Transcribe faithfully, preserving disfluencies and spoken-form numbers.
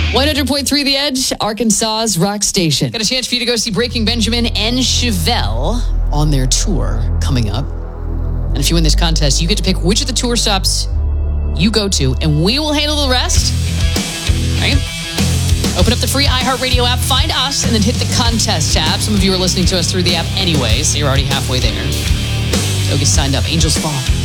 one hundred point three The Edge, Arkansas's rock station. Got a chance for you to go see Breaking Benjamin and Chevelle on their tour coming up. And if you win this contest, you get to pick which of the tour stops you go to, and we will handle the rest. All right? Open up the free iHeartRadio app, find us, and then hit the contest tab. Some of you are listening to us through the app anyway, so you're already halfway there. So get signed up. Angels Fall.